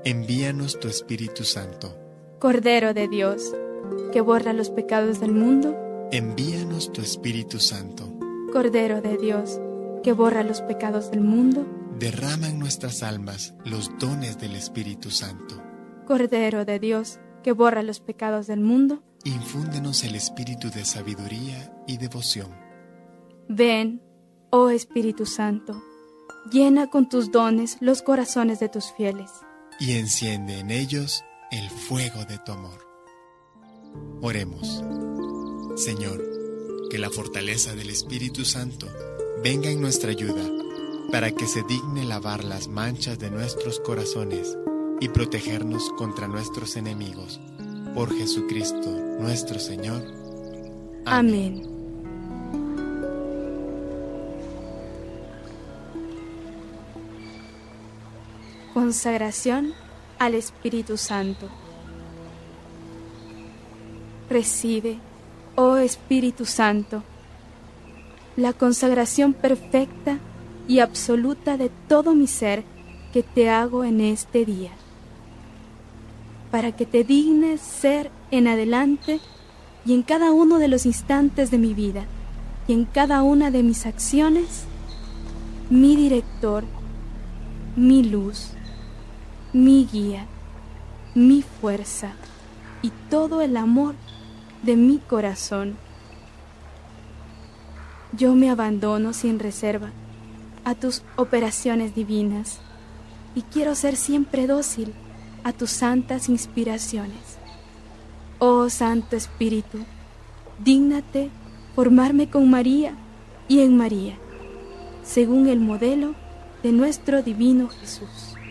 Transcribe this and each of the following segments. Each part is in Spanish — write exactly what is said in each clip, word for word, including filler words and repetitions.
envíanos tu Espíritu Santo. Cordero de Dios, que borra los pecados del mundo, envíanos tu Espíritu Santo. Cordero de Dios, que borra los pecados del mundo, derrama en nuestras almas los dones del Espíritu Santo. Cordero de Dios, que borra los pecados del mundo, infúndenos el espíritu de sabiduría y devoción. Ven, oh Espíritu Santo, llena con tus dones los corazones de tus fieles, y enciende en ellos el fuego de tu amor. Oremos. Señor, que la fortaleza del Espíritu Santo venga en nuestra ayuda, para que se digne lavar las manchas de nuestros corazones y protegernos contra nuestros enemigos. Por Jesucristo nuestro Señor. Amén. Amén. Consagración al Espíritu Santo. Recibe, oh Espíritu Santo, la consagración perfecta y absoluta de todo mi ser que te hago en este día, para que te dignes ser en adelante y en cada uno de los instantes de mi vida y en cada una de mis acciones, mi director, mi luz, mi guía, mi fuerza y todo el amor de mi corazón. Yo me abandono sin reserva a tus operaciones divinas y quiero ser siempre dócil a tus santas inspiraciones. Oh Santo Espíritu, dígnate formarme con María y en María, según el modelo de nuestro divino Jesús.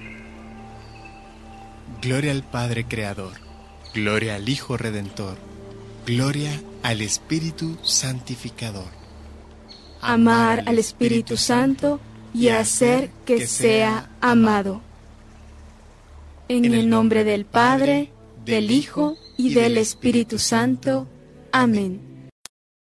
Gloria al Padre Creador, gloria al Hijo Redentor, gloria al Espíritu Santificador. Amar al Espíritu Santo y hacer que sea amado. En el nombre del Padre, del Hijo y del Espíritu Santo. Amén.